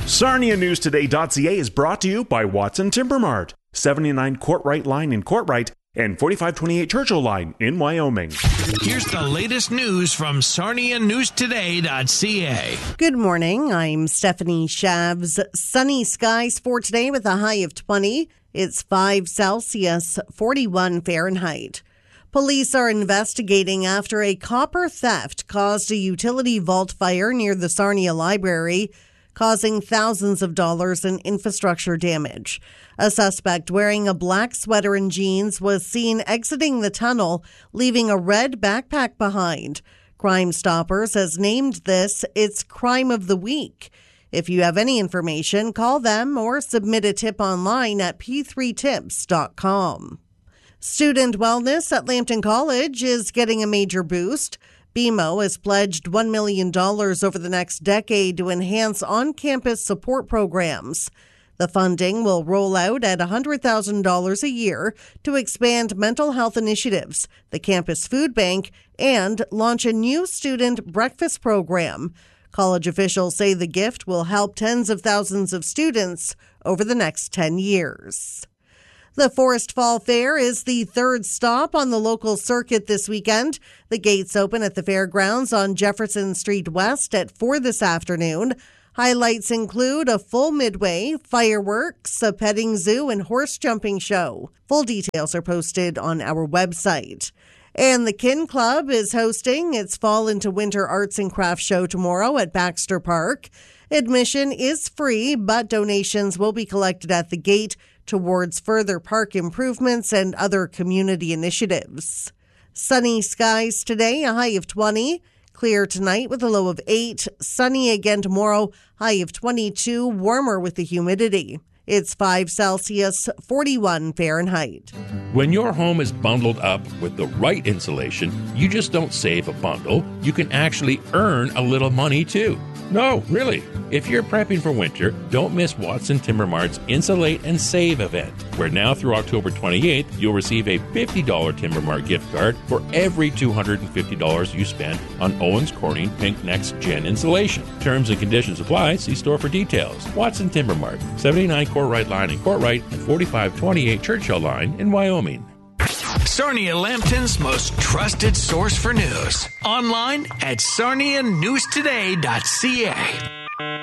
SarniaNewsToday.ca is brought to you by Watson Timber Mart, 79 Courtright Line in Courtright and 4528 Churchill Line in Wyoming. Here's the latest news from SarniaNewsToday.ca. Good morning. I'm Stephanie Shavs. Sunny skies for today with a high of 20. It's 5 Celsius, 41 Fahrenheit. Police are investigating after a copper theft caused a utility vault fire near the Sarnia Library, causing thousands of dollars in infrastructure damage. A suspect wearing a black sweater and jeans was seen exiting the tunnel, leaving a red backpack behind. Crime Stoppers has named this its Crime of the Week. If you have any information, call them or submit a tip online at p3tips.com. Student wellness at Lambton College is getting a major boost. BMO has pledged $1 million over the next decade to enhance on-campus support programs. The funding will roll out at $100,000 a year to expand mental health initiatives, the campus food bank, and launch a new student breakfast program. College officials say the gift will help tens of thousands of students over the next 10 years. The Forest Fall Fair is the third stop on the local circuit this weekend. The gates open at the fairgrounds on Jefferson Street West at 4 this afternoon. Highlights include a full midway, fireworks, a petting zoo, and horse jumping show. Full details are posted on our website. And the Kin Club is hosting its Fall into Winter Arts and Crafts show tomorrow at Baxter Park. Admission is free, but donations will be collected at the gate towards further park improvements and other community initiatives. Sunny skies today, a high of 20. Clear tonight with a low of 8. Sunny again tomorrow, high of 22. Warmer with the humidity. It's 5 Celsius, 41 Fahrenheit. When your home is bundled up with the right insulation, you just don't save a bundle. You can actually earn a little money too. No, really. If you're prepping for winter, don't miss Watson Timber Mart's Insulate and Save event, where now through October 28th, you'll receive a $50 Timber Mart gift card for every $250 you spend on Owens Corning Pink Next Gen insulation. Terms and conditions apply. See store for details. Watson Timber Mart, 79 Courtright Line in Courtright and 4528 Churchill Line in Wyoming. Sarnia Lambton's most trusted source for news. Online at SarniaNewsToday.ca.